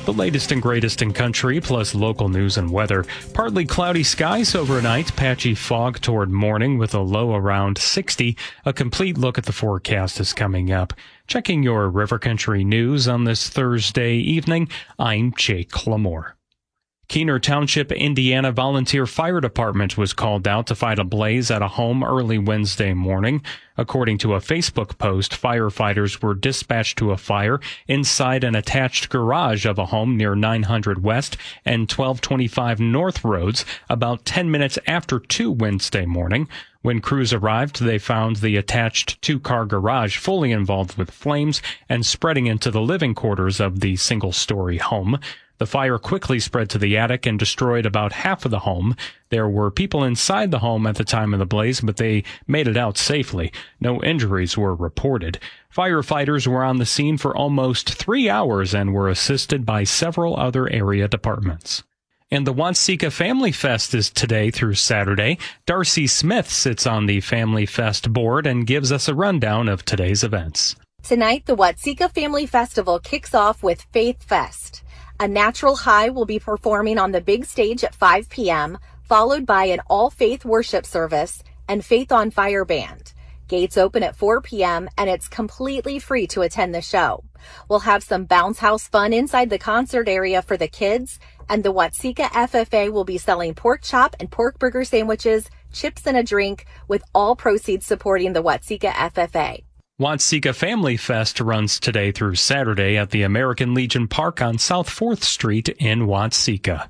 The latest and greatest in country, plus local news and weather. Partly cloudy skies overnight, patchy fog toward morning with a low around 60. A complete look at the forecast is coming up. Checking your River Country news on this Thursday evening, I'm Jake Clamore. Keener Township, Indiana Volunteer Fire Department was called out to fight a blaze at a home early Wednesday morning. According to a Facebook post, firefighters were dispatched to a fire inside an attached garage of a home near 900 West and 1225 North Roads about 10 minutes after 2 Wednesday morning. When crews arrived, they found the attached two-car garage fully involved with flames and spreading into the living quarters of the single-story home. The fire quickly spread to the attic and destroyed about half of the home. There were people inside the home at the time of the blaze, but they made it out safely. No injuries were reported. Firefighters were on the scene for almost 3 hours and were assisted by several other area departments. And the Watseka Family Fest is today through Saturday. Darcy Smith sits on the Family Fest board and gives us a rundown of today's events. Tonight, the Watseka Family Festival kicks off with Faith Fest. A Natural High will be performing on the big stage at 5 p.m., followed by an all-faith worship service and Faith on Fire band. Gates open at 4 p.m., and it's completely free to attend the show. We'll have some bounce house fun inside the concert area for the kids, and the Watseka FFA will be selling pork chop and pork burger sandwiches, chips, and a drink, with all proceeds supporting the Watseka FFA. Watseka Family Fest runs today through Saturday at the American Legion Park on South 4th Street in Watseka.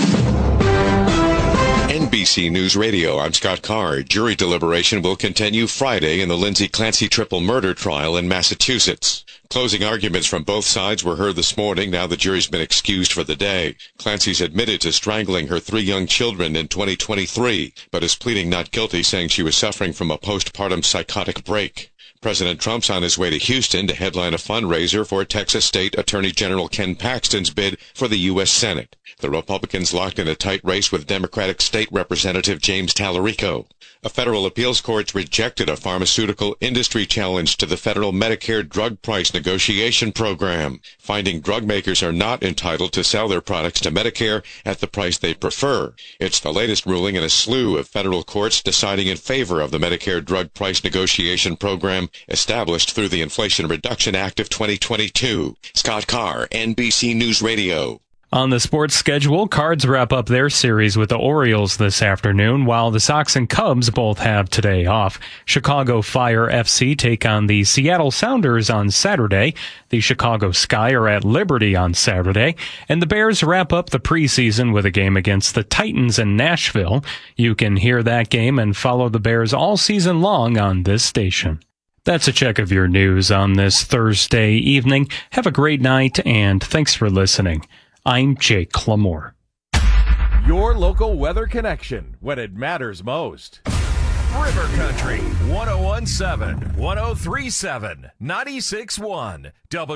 NBC News Radio, I'm Scott Carr. Jury deliberation will continue Friday in the Lindsay Clancy triple murder trial in Massachusetts. Closing arguments from both sides were heard this morning. Now the jury's been excused for the day. Clancy's admitted to strangling her 3 young children in 2023, but is pleading not guilty, saying she was suffering from a postpartum psychotic break. President Trump's on his way to Houston to headline a fundraiser for Texas State Attorney General Ken Paxton's bid for the U.S. Senate. The Republicans locked in a tight race with Democratic State Representative James Tallarico. A federal appeals court rejected a pharmaceutical industry challenge to the federal Medicare drug price negotiation program, finding drug makers are not entitled to sell their products to Medicare at the price they prefer. It's the latest ruling in a slew of federal courts deciding in favor of the Medicare drug price negotiation program established through the Inflation Reduction Act of 2022. Scott Carr, NBC News Radio. On the sports schedule, Cards wrap up their series with the Orioles this afternoon, while the Sox and Cubs both have today off. Chicago Fire FC take on the Seattle Sounders on Saturday. The Chicago Sky are at Liberty on Saturday. And the Bears wrap up the preseason with a game against the Titans in Nashville. You can hear that game and follow the Bears all season long on this station. That's a check of your news on this Thursday evening. Have a great night, and thanks for listening. I'm Jake Clamore. Your local weather connection when it matters most. River Country, 101.7, 103.7, 96.1,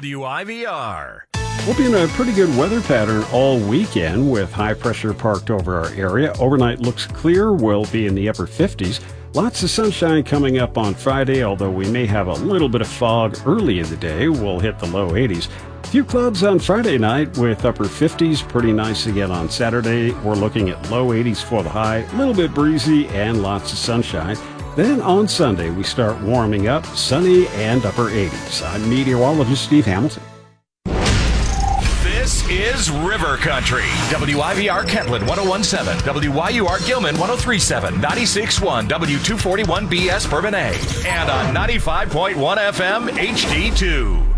WIVR. We'll be in a pretty good weather pattern all weekend with high pressure parked over our area. Overnight looks clear. We'll be in the upper 50s. Lots of sunshine coming up on Friday, although we may have a little bit of fog early in the day. We'll hit the low 80s. A few clouds on Friday night with upper 50s. Pretty nice again on Saturday. We're looking at low 80s for the high. A little bit breezy and lots of sunshine. Then on Sunday, we start warming up, sunny and upper 80s. I'm meteorologist Steve Hamilton. This is River Country. WIVR Kentland 101.7, WYUR Gilman 103.7, 96.1, W241BS Bourbonnais, and on 95.1 FM HD2.